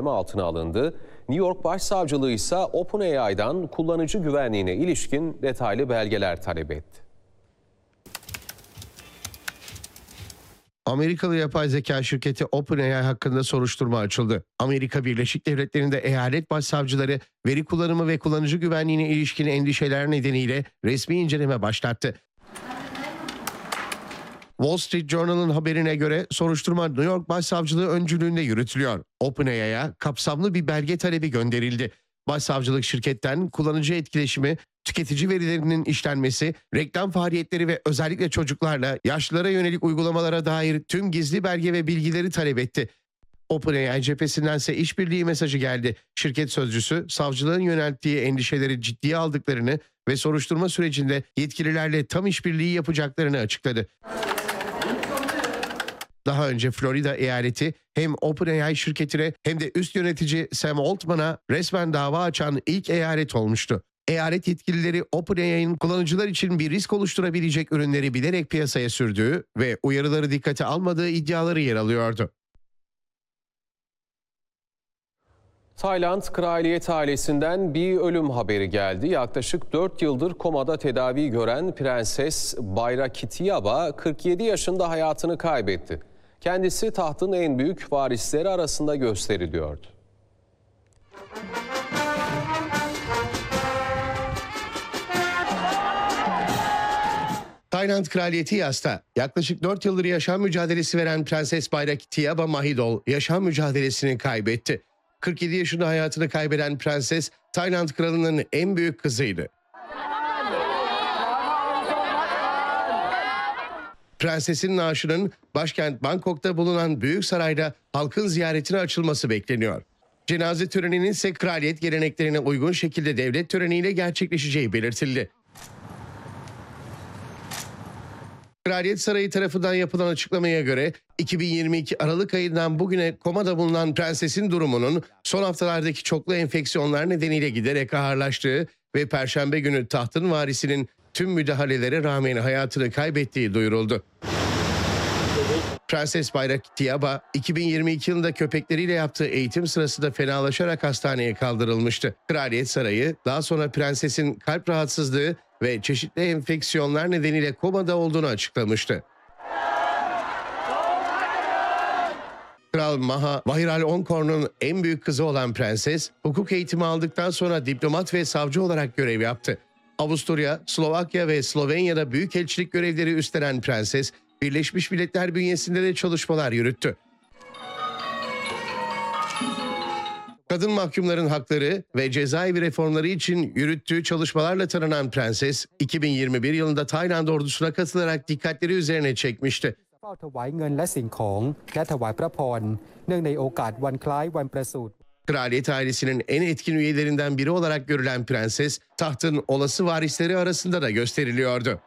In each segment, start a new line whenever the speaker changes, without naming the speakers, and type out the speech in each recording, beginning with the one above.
inceleme altına alındı. New York Başsavcılığı ise OpenAI'dan kullanıcı güvenliğine ilişkin detaylı belgeler talep etti.
Amerikalı yapay zeka şirketi OpenAI hakkında soruşturma açıldı. Amerika Birleşik Devletleri'nde eyalet başsavcıları veri kullanımı ve kullanıcı güvenliğine ilişkin endişeler nedeniyle resmi inceleme başlattı. Wall Street Journal'ın haberine göre soruşturma New York Başsavcılığı öncülüğünde yürütülüyor. OpenAI'ya kapsamlı bir belge talebi gönderildi. Başsavcılık şirketten kullanıcı etkileşimi, tüketici verilerinin işlenmesi, reklam faaliyetleri ve özellikle çocuklarla yaşlılara yönelik uygulamalara dair tüm gizli belge ve bilgileri talep etti. OpenAI cephesindense işbirliği mesajı geldi. Şirket sözcüsü savcılığın yönelttiği endişeleri ciddiye aldıklarını ve soruşturma sürecinde yetkililerle tam işbirliği yapacaklarını açıkladı. Daha önce Florida eyaleti hem OpenAI şirketine hem de üst yönetici Sam Altman'a resmen dava açan ilk eyalet olmuştu. Eyalet yetkilileri OpenAI'nin kullanıcılar için bir risk oluşturabilecek ürünleri bilerek piyasaya sürdüğü ve uyarıları dikkate almadığı iddiaları yer alıyordu.
Tayland kraliyet ailesinden bir ölüm haberi geldi. Yaklaşık 4 yıldır komada tedavi gören Prenses Bayrakitiyaba 47 yaşında hayatını kaybetti. Kendisi tahtın en büyük varisleri arasında gösteriliyordu.
Tayland kraliyeti yasta. Yaklaşık 4 yıldır yaşam mücadelesi veren Prenses Bayrakitiyaba Mahidol yaşam mücadelesini kaybetti. 47 yaşında hayatını kaybeden prenses Tayland kralının en büyük kızıydı. Prensesin naaşının başkent Bangkok'ta bulunan büyük sarayda halkın ziyaretine açılması bekleniyor. Cenaze töreninin ise kraliyet geleneklerine uygun şekilde devlet töreniyle gerçekleşeceği belirtildi. Kraliyet Sarayı tarafından yapılan açıklamaya göre 2022 Aralık ayından bugüne komada bulunan prensesin durumunun son haftalardaki çoklu enfeksiyonlar nedeniyle giderek ağırlaştığı ve Perşembe günü tahtın varisinin tüm müdahalelere rağmen hayatını kaybettiği duyuruldu. Prenses Bayrakitiyaba 2022 yılında köpekleriyle yaptığı eğitim sırasında fenalaşarak hastaneye kaldırılmıştı. Kraliyet Sarayı daha sonra prensesin kalp rahatsızlığı ve çeşitli enfeksiyonlar nedeniyle komada olduğunu açıklamıştı. Kral Maha Vajiralongkorn'un en büyük kızı olan prenses, hukuk eğitimi aldıktan sonra diplomat ve savcı olarak görev yaptı. Avusturya, Slovakya ve Slovenya'da büyükelçilik görevleri üstlenen prenses, Birleşmiş Milletler bünyesinde de çalışmalar yürüttü. Kadın mahkumların hakları ve cezaevi reformları için yürüttüğü çalışmalarla tanınan prenses, 2021 yılında Tayland ordusuna katılarak dikkatleri üzerine çekmişti. Kraliyet ailesinin en etkin üyelerinden biri olarak görülen prenses, tahtın olası varisleri arasında da gösteriliyordu.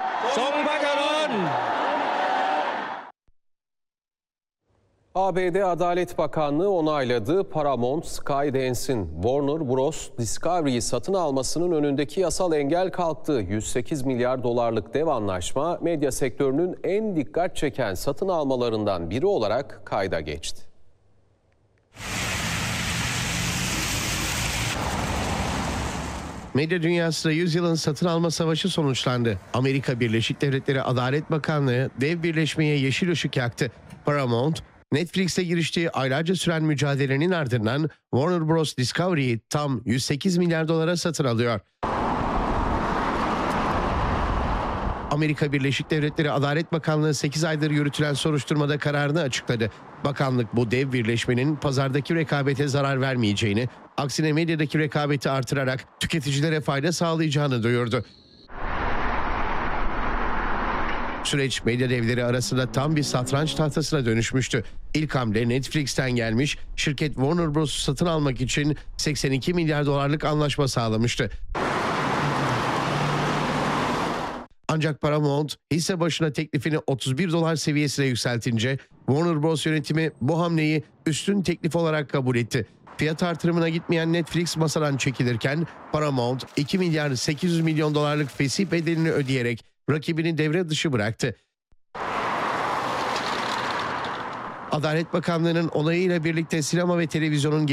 ABD Adalet Bakanlığı onayladı. Paramount, Skydance'in Warner Bros. Discovery'yi satın almasının önündeki yasal engel kalktı. 108 milyar dolarlık dev anlaşma medya sektörünün en dikkat çeken satın almalarından biri olarak kayda geçti.
Medya dünyasında 100 yılın satın alma savaşı sonuçlandı. Amerika Birleşik Devletleri Adalet Bakanlığı dev birleşmeye yeşil ışık yaktı. Paramount, Netflix'e giriştiği aylarca süren mücadelenin ardından Warner Bros. Discovery'yi tam 108 milyar dolara satın alıyor. Amerika Birleşik Devletleri Adalet Bakanlığı 8 aydır yürütülen soruşturmada kararını açıkladı. Bakanlık bu dev birleşmenin pazardaki rekabete zarar vermeyeceğini, aksine medyadaki rekabeti artırarak tüketicilere fayda sağlayacağını duyurdu. Süreç medya devleri arasında tam bir satranç tahtasına dönüşmüştü. İlk hamle Netflix'ten gelmiş, şirket Warner Bros'u satın almak için 82 milyar dolarlık anlaşma sağlamıştı. Ancak Paramount hisse başına teklifini 31 dolar seviyesine yükseltince Warner Bros. Yönetimi bu hamleyi üstün teklif olarak kabul etti. Fiyat artırımına gitmeyen Netflix masadan çekilirken Paramount 2 milyar 800 milyon dolarlık fesih bedelini ödeyerek rakibini devre dışı bıraktı. Adalet Bakanlığı'nın onayıyla birlikte sinema ve televizyonun